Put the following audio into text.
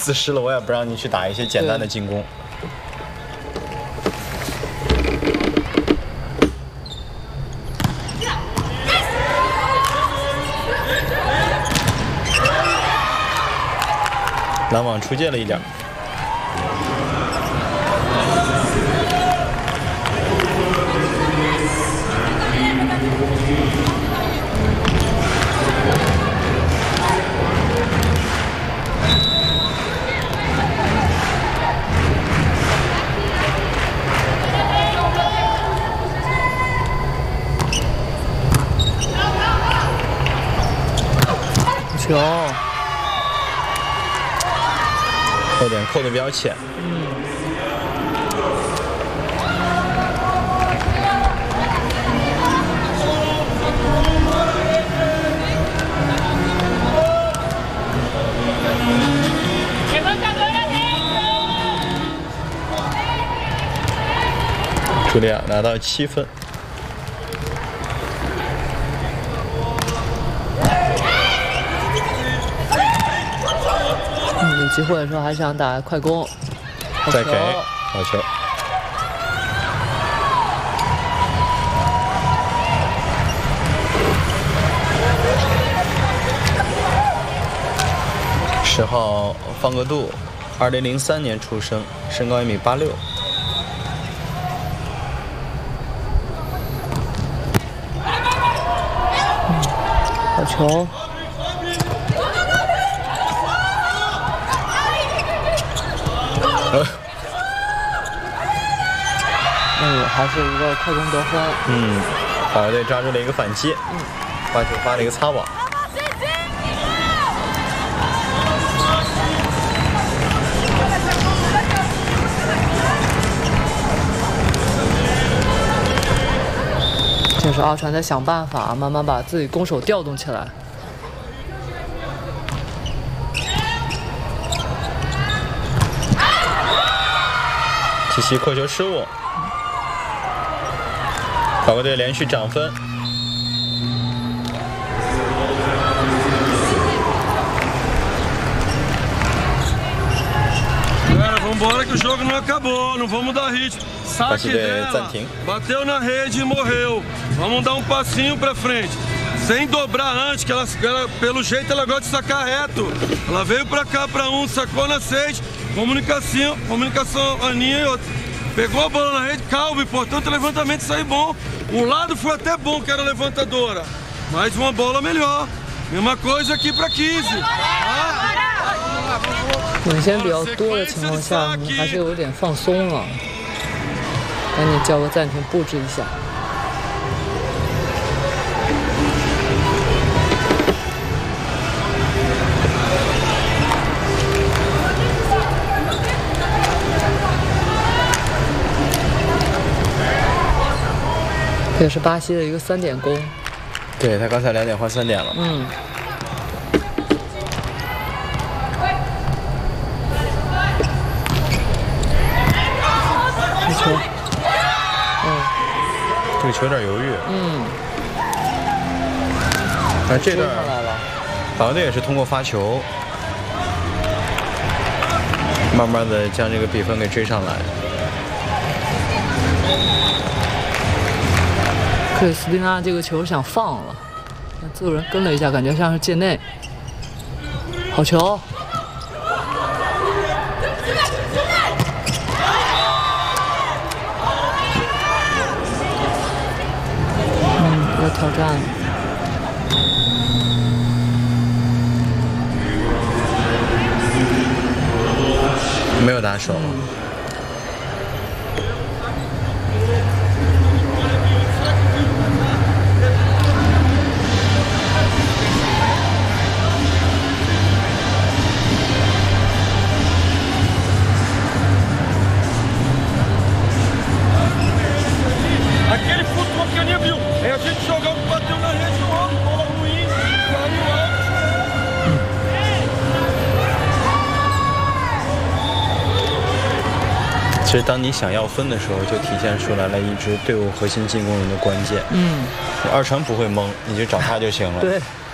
死尸了，我也不让你去打一些简单的进攻。拦网出界了一点。 球， 扣点扣的比较浅。茱莉亚拿到7分。 有机会的时候还想打快攻， 再给好球。10号方格杜，2003年出生，身高1.86米。 好球。还是一个快攻得分。 法国队抓住了一个反击，把球发了一个擦网。 这是阿传在想办法，慢慢把自己攻守调动起来。 体系扣球失误。法国队连续涨分。 Vambora que o jogo não acabou, não vamos dar ritmo. Saque dela, bateu na rede e morreu. Vamos dar um passinho pra frente. Sem dobrar antes, que ela pelo jeito ela gosta de sacar reto. Ela veio pra cá pra um, sacou na 6. Comunicação Aninha e outra. Pegou a bola na rede, calma, importante o levantamento sair bom. Um lado foi até bom, que era levantadora. Mais uma bola melhor. Mesma coisa aqui pra 15. 领先比较多的情况下，你还是有点放松了。赶紧叫个暂停，布置一下。这也是巴西的一个3点攻。 对，他刚才2点换3点了。 球， 这个球有点犹豫。但这段法国队也是通过发球，慢慢的将这个比分给追上来。 克里斯蒂娜这个球想放了，但自由人跟了一下，感觉像是界内。好球！要挑战。 没有打手。 Aquele futebol que a Aninha viu. É a gente jogar o que bateu na rede no alto, bola ruim, caiu alto. 其实当你想要分的时候，就体现出来了一支队伍核心进攻人的关键。2传不会懵，你就找他就行了。 对。